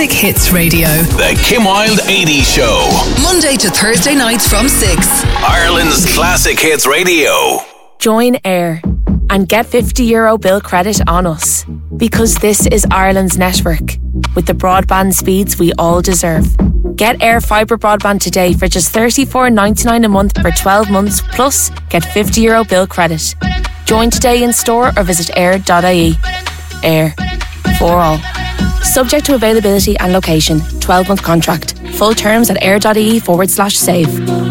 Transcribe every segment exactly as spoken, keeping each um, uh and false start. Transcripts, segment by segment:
Classic Hits Radio. The Kim Wilde eighties Show. Monday to Thursday nights from six. Ireland's Classic Hits Radio. Join Air and get fifty euro bill credit on us. Because this is Ireland's network, with the broadband speeds we all deserve. Get Air Fibre broadband today for just thirty-four ninety-nine a month for twelve months, plus get fifty euro bill credit. Join today in store or visit air dot I E. Air. For all. Subject to availability and location. twelve month contract. Full terms at air.ie forward slash save.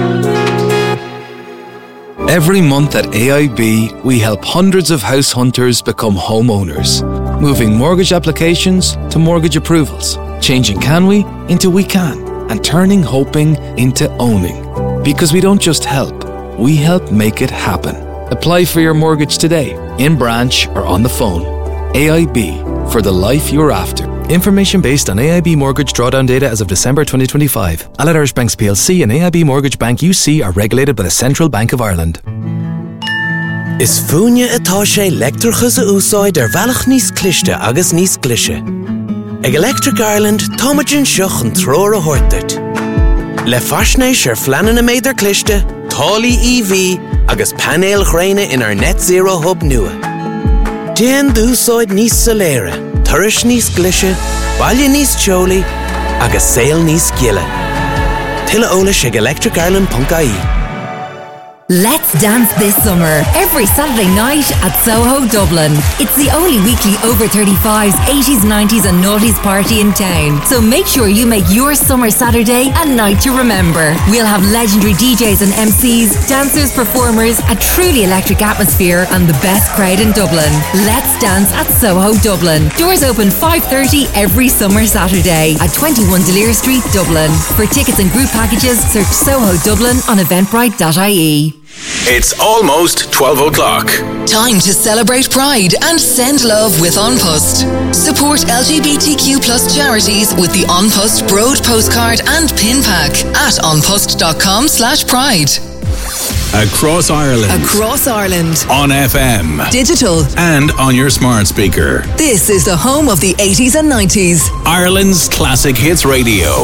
Every month at A I B, we help hundreds of house hunters become homeowners. Moving mortgage applications to mortgage approvals. Changing can we into we can. And turning hoping into owning. Because we don't just help, we help make it happen. Apply for your mortgage today, in branch or on the phone. A I B, for the life you're after. Information based on A I B mortgage drawdown data as of December twenty twenty-five. Allied Irish Banks P L C and A I B Mortgage Bank U C are regulated by the Central Bank of Ireland. Is fúne atá sé leictreachas a úsáid ar bhealach níos cliste agus níos glise. Ag Electric Ireland, táimeann seach an tróir a thuirteart. Le faisnéis ar fleanan na méidir cliste, tálaí E V agus panéal chraine in our net zero hub nua. Déan dúsáid níos soléire, turis níos glise, baile níos teolaí, agus saol níos giile. Tuilleadh eolais ag electric ireland dot I E. Let's dance this summer, every Saturday night at Soho, Dublin. It's the only weekly over thirty-fives, eighties, nineties and noughties party in town. So make sure you make your summer Saturday a night to remember. We'll have legendary D Js and M Cs, dancers, performers, a truly electric atmosphere and the best crowd in Dublin. Let's dance at Soho, Dublin. Doors open five thirty every summer Saturday at twenty-one Delir Street, Dublin. For tickets and group packages, search Soho Dublin on eventbrite dot I E. It's almost twelve o'clock. Time to celebrate Pride and send love with An Post. Support L G B T Q plus charities with the An Post Broad postcard and pin pack at anpost.com slash pride. Across Ireland. Across Ireland. On F M. Digital. And on your smart speaker. This is the home of the eighties and nineties. Ireland's Classic Hits Radio.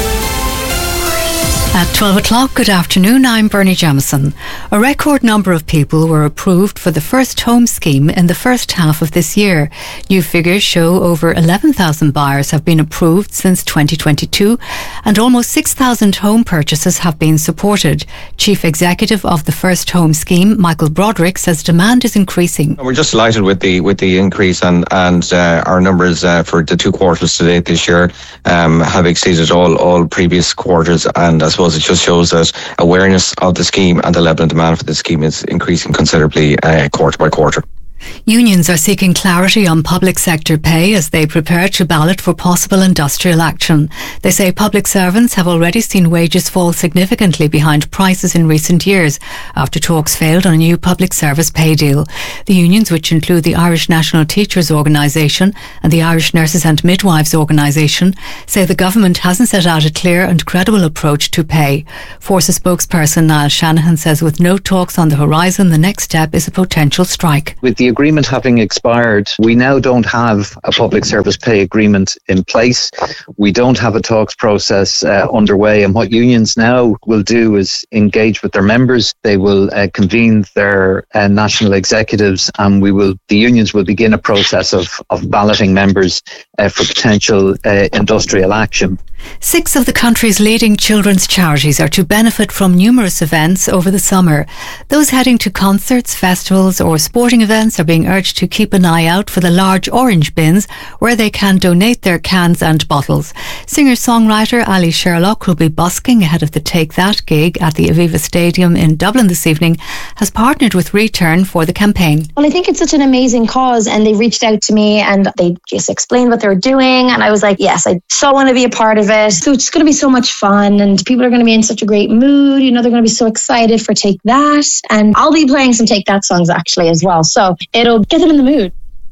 At twelve o'clock, good afternoon, I'm Bernie Jamieson. A record number of people were approved for the First Home Scheme in the first half of this year. New figures show over eleven thousand buyers have been approved since twenty twenty-two and almost six thousand home purchases have been supported. Chief Executive of the First Home Scheme, Michael Broderick, says demand is increasing. We're just delighted with the with the increase and, and uh, our numbers uh, for the two quarters to date this year um, have exceeded all, all previous quarters, and I suppose it just shows that awareness of the scheme and the level of demand for the scheme is increasing considerably uh, quarter by quarter. Unions are seeking clarity on public sector pay as they prepare to ballot for possible industrial action. They say public servants have already seen wages fall significantly behind prices in recent years after talks failed on a new public service pay deal. The unions, which include the Irish National Teachers Organisation and the Irish Nurses and Midwives Organisation, say the government hasn't set out a clear and credible approach to pay. Forces spokesperson Niall Shanahan says with no talks on the horizon, the next step is a potential strike. With the agreement having expired, we now don't have a public service pay agreement in place. We don't have a talks process uh, underway, and what unions now will do is engage with their members. They will uh, convene their uh, national executives, and we will the unions will begin a process of, of balloting members uh, for potential uh, industrial action. Six of the country's leading children's charities are to benefit from numerous events over the summer. Those heading to concerts, festivals or sporting events are being urged to keep an eye out for the large orange bins where they can donate their cans and bottles. Singer-songwriter Ali Sherlock, who'll be busking ahead of the Take That gig at the Aviva Stadium in Dublin this evening, has partnered with Return for the campaign. Well, I think it's such an amazing cause, and they reached out to me and they just explained what they were doing, and I was like, yes, I so want to be a part of it. So it's going to be so much fun, and people are going to be in such a great mood. You know, they're going to be so excited for Take That, and I'll be playing some Take That songs actually as well. So it'll get them in the mood.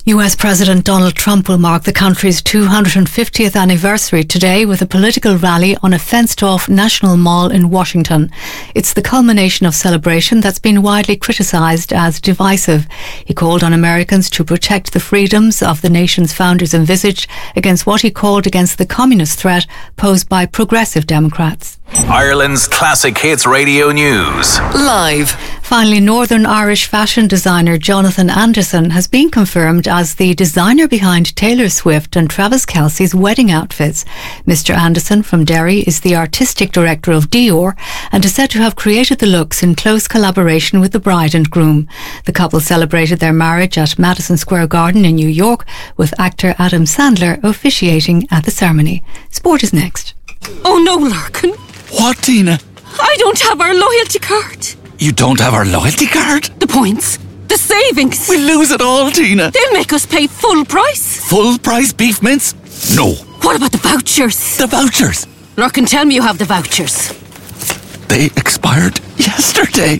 U S President Donald Trump will mark the country's two hundred fiftieth anniversary today with a political rally on a fenced-off National Mall in Washington. It's the culmination of celebration that's been widely criticised as divisive. He called on Americans to protect the freedoms of the nation's founders envisaged against what he called against the communist threat posed by progressive Democrats. Ireland's Classic Hits Radio News. Live. Finally, Northern Irish fashion designer Jonathan Anderson has been confirmed as the designer behind Taylor Swift and Travis Kelce's wedding outfits. Mister Anderson from Derry is the artistic director of Dior and is said to have created the looks in close collaboration with the bride and groom. The couple celebrated their marriage at Madison Square Garden in New York, with actor Adam Sandler officiating at the ceremony. Sport is next. Oh no, Larkin. What, Tina? I don't have our loyalty card. You don't have our loyalty card? The points. The savings. We'll lose it all, Tina. They'll make us pay full price. Full price beef mince? No. What about the vouchers? The vouchers? Larkin, tell me you have the vouchers. They expired yesterday.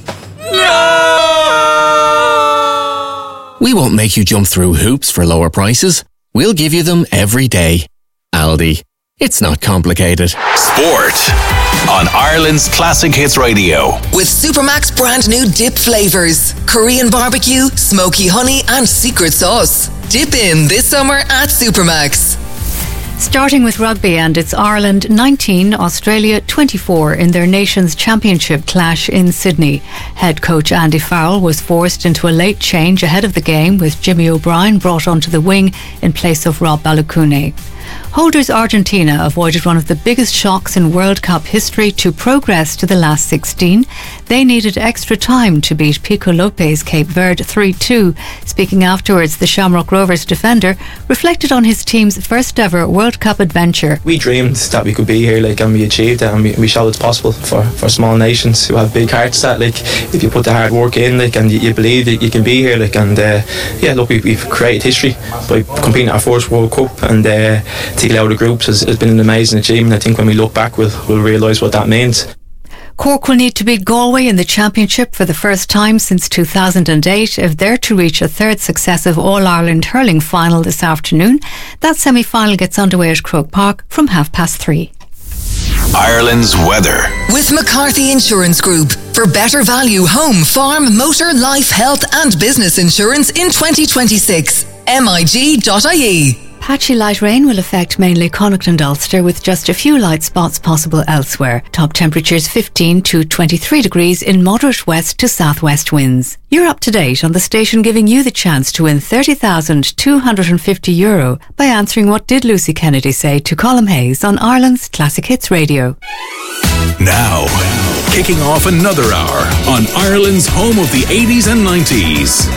No! We won't make you jump through hoops for lower prices. We'll give you them every day. Aldi. It's not complicated. Sport on Ireland's Classic Hits Radio. With Supermax brand new dip flavours. Korean barbecue, smoky honey and secret sauce. Dip in this summer at Supermax. Starting with rugby, and it's Ireland nineteen, Australia twenty-four in their nation's championship clash in Sydney. Head coach Andy Farrell was forced into a late change ahead of the game, with Jimmy O'Brien brought onto the wing in place of Rob Balukune. Holders Argentina avoided one of the biggest shocks in World Cup history to progress to the last sixteen. They needed extra time to beat Pico Lopez Cape Verde three two. Speaking afterwards, the Shamrock Rovers defender reflected on his team's first ever World Cup adventure. We dreamed that we could be here, like, and we achieved it, and we, we showed it's possible for, for small nations who have big hearts that, like, if you put the hard work in, like, and you, you believe that you can be here, like, and uh, yeah, look, we, we've created history by competing at our first World Cup, and uh, to get out of the groups has, has been an amazing achievement. I think when we look back, we'll, we'll realise what that means. Cork will need to beat Galway in the championship for the first time since two thousand eight if they're to reach a third successive All-Ireland hurling final this afternoon. That semi-final gets underway at Croke Park from half past three. Ireland's weather. With McCarthy Insurance Group. For better value home, farm, motor, life, health and business insurance in twenty twenty-six. M I G dot I E. Patchy light rain will affect mainly Connacht and Ulster, with just a few light spots possible elsewhere. Top temperatures fifteen to twenty-three degrees in moderate west to southwest winds. You're up to date on the station giving you the chance to win thirty thousand two hundred fifty euro by answering what did Lucy Kennedy say to Colm Hayes on Ireland's Classic Hits Radio. Now, kicking off another hour on Ireland's home of the eighties and nineties.